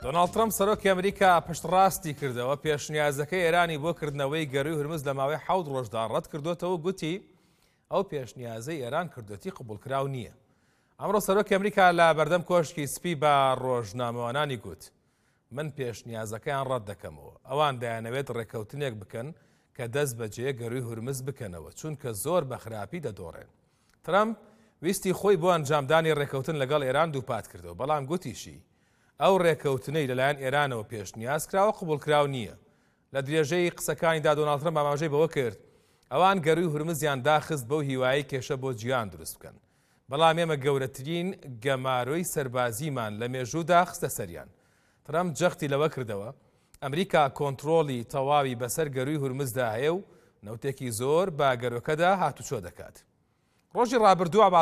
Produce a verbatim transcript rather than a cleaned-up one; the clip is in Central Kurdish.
دۆناڵد ترەمپ سەرۆکی ئەمریکا پشتڕاستی کردەوە پێشنیازەکەی ئێرانی بۆ کردنەوەی گەڕی هورمز لە ماوەی حەوت ڕۆژدا ڕەت کردوێتەوە گوتی ئەو پێشنیازەی ئێران کردوەتی قبولکراو نییە. ئەمڕۆ سەرۆکی ئەمریکا لە بەردەم کۆشکی سپی بە ڕۆژنامەوانانی گوت من پێشنیازەکەیان ڕەت دەکەمەوە. ئەوان دەیانەوێت ڕێکەوتنێک بکەن کە دەست بەجێ گەڕی هورمز بکەنەوە چونکە زۆر بە خراپی دەدۆڕێن. ترەمپ ویستی خۆی بۆ ئەنجامدانی ڕێکەوتن لەگەڵ ئێران دووپات کردەوە، بەڵام گوتیشی ئەو ڕێکەوتنەی لەلایەن ئێرانەوە پێشنیاز کراوە قبولکراو نییە. لە درێژەی قسەکانیدا دۆناڵد ترەمپ ئاماژەی بەوە کرد ئەوان گەڕووی هورمزیان داخست بەو هیوایی کێشە بۆ جیهان دروست بکەن، بەڵام ئێمە گەورەترین گەماروی سەربازیمان لە مێژوودا خستە سەریان. ترەمپ جەختی لەوە کردەوە ئەمریکا کۆنتڕۆڵی تەواوی بەسەر گەڕووی هورمزدا هەیە و نەوتێکی زۆر بە گەرۆکەدا هاتوچۆ دەکات. ڕۆژی ڕابردووە